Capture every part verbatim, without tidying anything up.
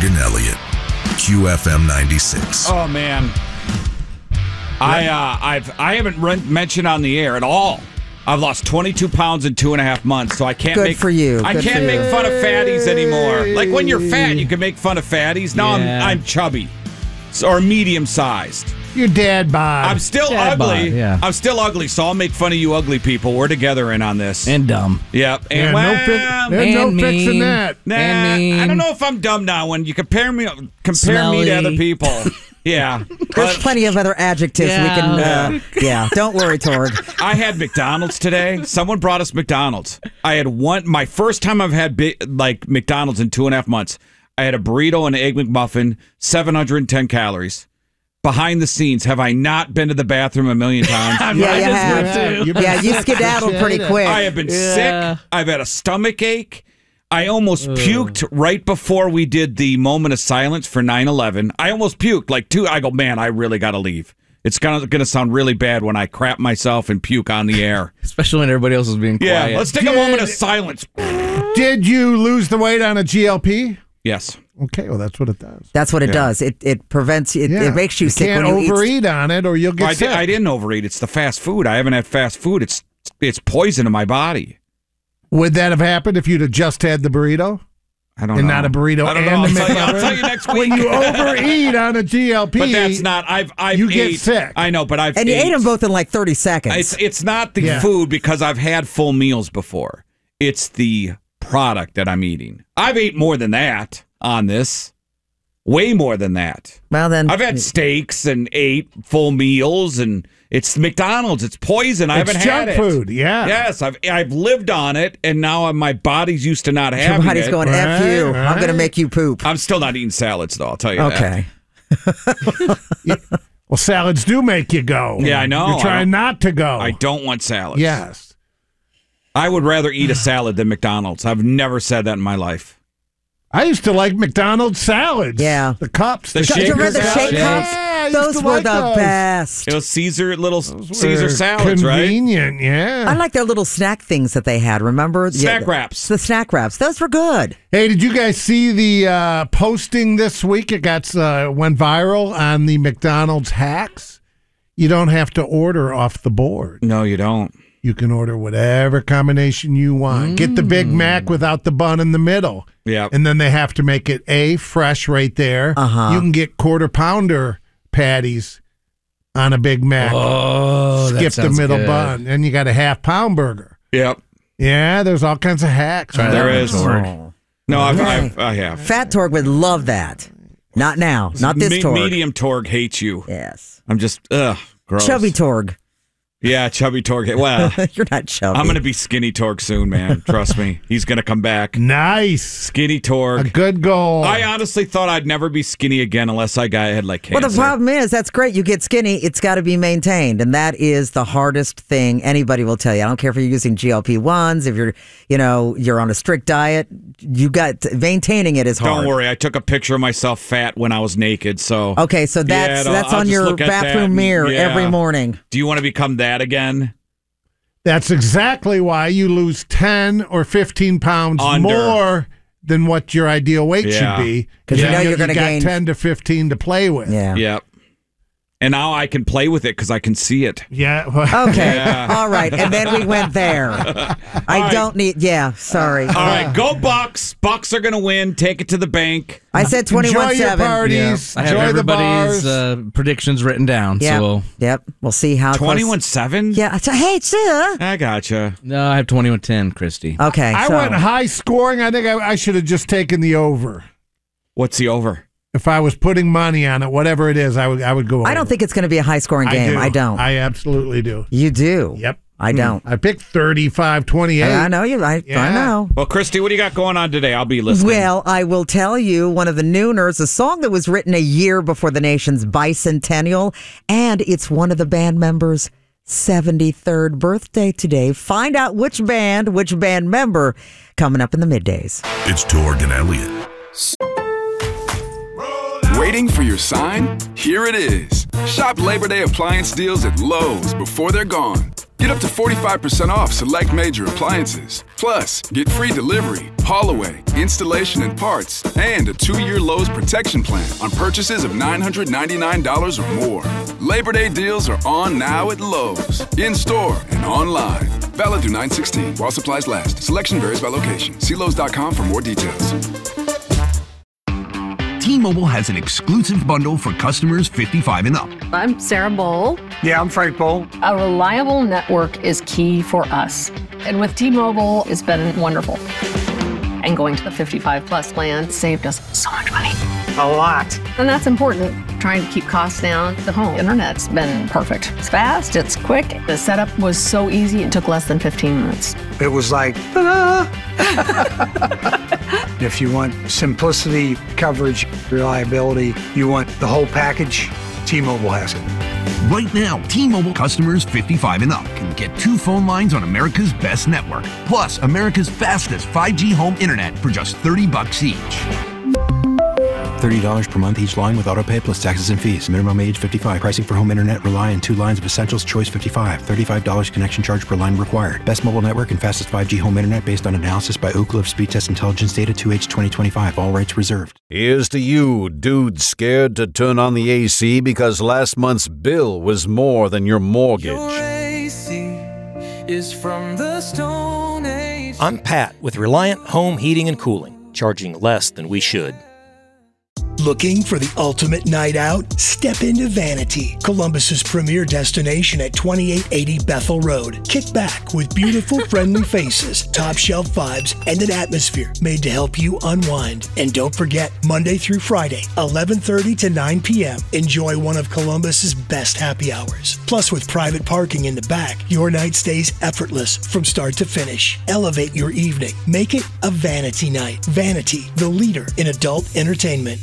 and Elliott, Q F M ninety-six. Oh man, I uh, I've I haven't run, mentioned on the air at all. I've lost twenty-two pounds in two and a half months, so I can't Good make for you. I Good can't for make you. fun of fatties anymore. Like when you're fat, you can make fun of fatties. Now Yeah. I'm I'm chubby, so, or medium sized. Your dad bod. I'm still Dad ugly. bod, yeah. I'm still ugly, so I'll make fun of you ugly people. We're together in on this. And dumb. Yep. Yeah, And no, well, fi- there's no and fixing mean. that. Nah, And mean. I don't know if I'm dumb now. When you compare me, compare Smelly. me to other people, yeah. There's But plenty of other adjectives Yeah. we can. Uh, yeah, don't worry, Torg. I had McDonald's today. Someone brought us McDonald's. I had one. My first time I've had big, like McDonald's in two and a half months. I had a burrito and an egg McMuffin, seven hundred ten calories. Behind the scenes, have I not been to the bathroom a million times? Yeah, you just have. went to. You've been Yeah, you sick skedaddled for pretty shit. quick. I have been Yeah. sick. I've had a stomach ache. I almost puked right before we did the moment of silence for nine eleven. I almost puked like two. I go, man, I really got to leave. It's gonna gonna sound really bad when I crap myself and puke on the air. Especially when everybody else is being Yeah, quiet. let's take a Did- moment of silence. Did you lose the weight on a G L P? Yes. Okay, well, that's what it does. That's what it Yeah. does. It it prevents it. Yeah. It makes you, sick can't when you overeat eat. on it, or you'll get I, sick. did, I didn't overeat. It's the fast food. I haven't had fast food. It's it's poison in my body. Would that have happened if you'd have just had the burrito I don't and know. not a burrito I don't and know. the I'll tell, you, I'll McMuffin? tell you next week. When you overeat on a G L P, but that's not. I've I've you get ate- sick. I know, but I've And you ate, ate them both in like thirty seconds. It's it's not the Yeah. food because I've had full meals before. It's the product that I'm eating. I've ate more than that on this. Way more than that. well, then I've had steaks and ate full meals, and it's McDonald's. It's poison. I It's haven't junk had it. food, yeah. Yes, I've I've lived on it, and now my body's used to not your having body's it. going F Right, you. I'm right. going to make you poop. I'm still not eating salads, though. I'll tell you that. Okay. Well, salads do make you go. Yeah, I know. You're I trying don't- not to go. I don't want salads. Yes. I would rather eat a salad than McDonald's. I've never said that in my life. I used to like McDonald's salads. Yeah. The cups. The The, shaker Do you remember the salad? shake cups? Yeah, I used Those to were like the those. best. It was Caesar, little Caesar Were salads, right? Convenient, yeah. I like their little snack things that they had. Remember? Snack Yeah, wraps. The snack wraps. Those were good. Hey, did you guys see the uh, posting this week? It got uh, went viral on the McDonald's hacks. You don't have to order off the board. No, you don't. You can order whatever combination you want. Get the Big Mac without the bun in the middle. Yeah. And then they have to make it A, fresh right there. Uh-huh. You can get quarter pounder patties on a Big Mac. Oh, that Skip the sounds middle good. bun. And you got a half pound burger. Yep. Yeah, there's all kinds of hacks. Try There that is. one, Torg. Oh. No, I've, Okay. I've, I have. Fat Torg would love that. Not now. Not this Me- Torg. Medium Torg hates you. Yes. I'm just, ugh, gross. Chubby Torg. Yeah, chubby Torg. Well, You're not chubby. I'm going to be skinny Torg soon, man. Trust me. He's going to come back. Nice. Skinny A Torg. good goal. I honestly thought I'd never be skinny again unless I got had like cancer. Well, the problem is that's great. You get skinny, it's got to be maintained, and that is the hardest thing anybody will tell you. I don't care if you're using G L P ones, if you're, you know, you're on a strict diet. You got maintaining it is hard. Don't worry. I took a picture of myself fat when I was naked. So Okay, so that's Yeah, no, that's I'll on just your look at that bathroom and- mirror yeah. every morning. Do you want to become that again? That's exactly why you lose ten or fifteen pounds Under. more than what your ideal weight Yeah. should be. 'Cause you know then you're gonna got gain- ten to fifteen to play with. Yeah. Yep. And now I can play with it because I can see it. Yeah. well, Okay. Yeah. All right. And then we went there. I right. don't need. Yeah. Sorry. All right, go Bucks. Bucks are going to win. Take it to the bank. I said twenty-one Enjoy your seven. parties. I have Enjoy the everybody's bars. uh, predictions written down. Yep. So Yep. We'll see how. close- twenty-one seven? Yeah. I said, hey, sir. I gotcha. no, I have twenty-one ten, Christy. Okay. I so, went high scoring. I think I, I should have just taken the over. What's the over? If I was putting money on it, whatever it is, I would I would go over. I don't think it's going to be a high scoring game. do. I don't. I absolutely do. you do. Yep. I don't. I picked thirty-five twenty-eight. I know you. I, I Yeah. know. Well, Christy, what do you got going on today? I'll be listening. Well, I will tell you one of the Nooners, a song that was written a year before the nation's bicentennial, and it's one of the band members' seventy-third birthday today. Find out which band, which band member, coming up in the middays. It's Torg and Elliott. Waiting for your sign? Here it is. Shop Labor Day appliance deals at Lowe's before they're gone. Get Get up to forty-five percent off select major appliances. Plus, get free delivery, haul away, installation and parts, and a two-year Lowe's protection plan on purchases of nine hundred ninety-nine dollars or more. Labor Day deals are on now at Lowe's, in-store and online. Valid through nine sixteen while supplies last. Selection varies by location. See Lowe's dot com for more details. T-Mobile has an exclusive bundle for customers fifty-five and up. I'm Sarah Bowl. Yeah, I'm Frank Bowl. A reliable network is key for us. And with T-Mobile, it's been wonderful. And going to the fifty-five plus plan saved us so much money. A lot. And that's important. Trying to keep costs down. The home internet's been perfect. It's fast, it's quick. The setup was so easy, it took less than fifteen minutes. It was like, ta-da! If you want simplicity, coverage, reliability, you want the whole package, T-Mobile has it. Right now, T-Mobile customers fifty-five and up can get two phone lines on America's best network, plus America's fastest five G home internet for just thirty bucks each. thirty dollars per month each line with autopay plus taxes and fees. Minimum age fifty-five. Pricing for home internet rely on two lines of Essentials Choice fifty-five. thirty-five dollars connection charge per line required. Best mobile network and fastest five G home internet based on analysis by Ookla of Speed Test Intelligence Data two H twenty twenty-five. All rights reserved. Here's to you, dude scared to turn on the A C because last month's bill was more than your mortgage. Your A C is from the Stone Age. I'm Pat with Reliant Home Heating and Cooling, charging less than we should. Looking for the ultimate night out? Step into Vanity, Columbus's premier destination at twenty-eight eighty Bethel Road. Kick back with beautiful, friendly faces, top shelf vibes, and an atmosphere made to help you unwind. And don't forget, Monday through Friday, eleven thirty to nine p.m., enjoy one of Columbus's best happy hours. Plus, with private parking in the back, your night stays effortless from start to finish. Elevate your evening. Make it a Vanity night. Vanity, the leader in adult entertainment.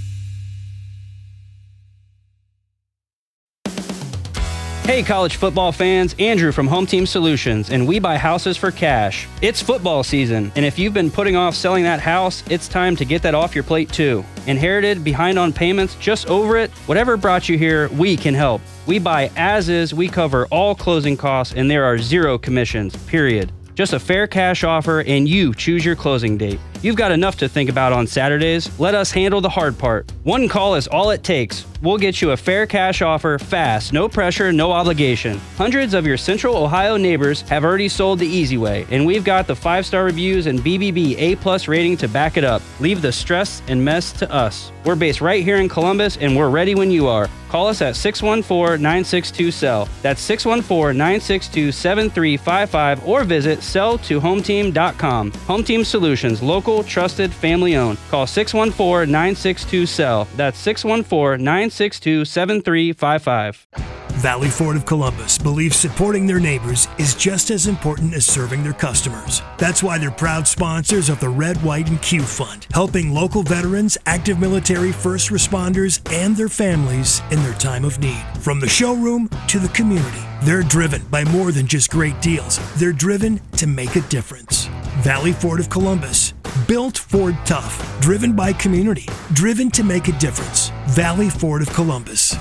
Hey college football fans, Andrew from Home Team Solutions, and we buy houses for cash. It's football season, and if you've been putting off selling that house, it's time to get that off your plate too. Inherited, behind on payments, just over it? Whatever brought you here, we can help. We buy as is, we cover all closing costs, and there are zero commissions, period. Just a fair cash offer, and you choose your closing date. You've got enough to think about on Saturdays. Let us handle the hard part. One call is all it takes. We'll get you a fair cash offer fast, no pressure, no obligation. Hundreds of your Central Ohio neighbors have already sold the easy way, and we've got the five-star reviews and B B B A-plus rating to back it up. Leave the stress and mess to us. We're based right here in Columbus, and we're ready when you are. Call us at six one four, nine six two, S E L L. That's six one four, nine six two, seven three five five, or visit sell to home team dot com. Home Team Solutions, local, trusted, family owned. Call six one four, nine six two, S E L L. That's six one four, nine six two, seven three five five. Valley Ford of Columbus believes supporting their neighbors is just as important as serving their customers. That's why they're proud sponsors of the Red, White, and Q Fund, helping local veterans, active military, first responders, and their families in their time of need. From the showroom to the community, they're driven by more than just great deals. They're driven to make a difference. Valley Ford of Columbus, built Ford tough, driven by community, driven to make a difference. Valley Ford of Columbus.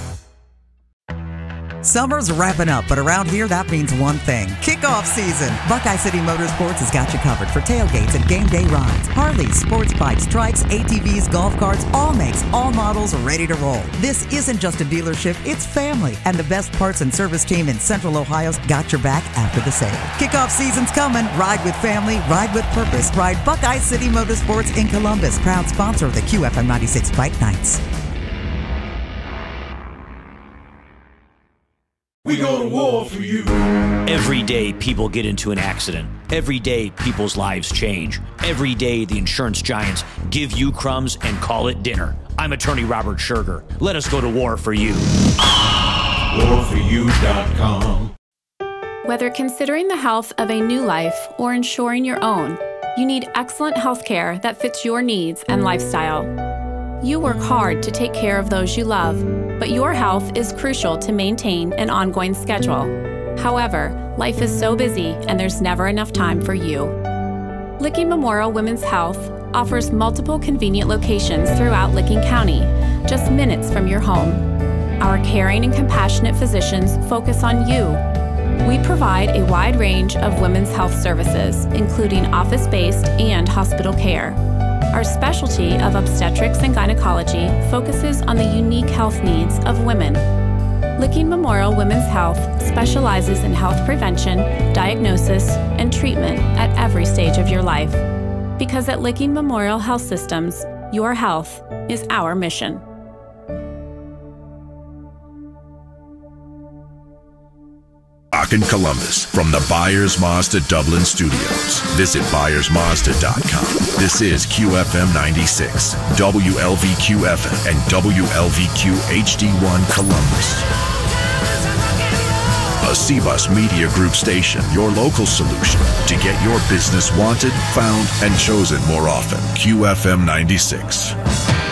Summer's wrapping up, but around here, that means one thing. Kickoff season. Buckeye City Motorsports has got you covered for tailgates and game day rides. Harleys, sports bikes, trikes, A T Vs, golf carts, all makes, all models are ready to roll. This isn't just a dealership, it's family. And the best parts and service team in Central Ohio's got your back after the sale. Kickoff season's coming. Ride with family, ride with purpose. Ride Buckeye City Motorsports in Columbus. Proud sponsor of the Q F M ninety-six Bike Nights. We go to war for you. Every day people get into an accident. Every day people's lives change. Every day the insurance giants give you crumbs and call it dinner. I'm attorney Robert Scherger. Let us go to war for you. war for you dot com. Whether considering the health of a new life or ensuring your own, you need excellent health care that fits your needs and lifestyle. You work hard to take care of those you love, but your health is crucial to maintain an ongoing schedule. However, life is so busy and there's never enough time for you. Licking Memorial Women's Health offers multiple convenient locations throughout Licking County, just minutes from your home. Our caring and compassionate physicians focus on you, We provide a wide range of women's health services, including office-based and hospital care. Our specialty of obstetrics and gynecology focuses on the unique health needs of women. Licking Memorial Women's Health specializes in health prevention, diagnosis, and treatment at every stage of your life. Because at Licking Memorial Health Systems, your health is our mission. Rock in Columbus from the Byers Mazda Dublin Studios. Visit Byers Mazda dot com. This is Q F M ninety-six, W L V Q F M, and W L V Q H D one Columbus. A C-Bus Media Group station, your local solution to get your business wanted, found, and chosen more often. Q F M ninety-six.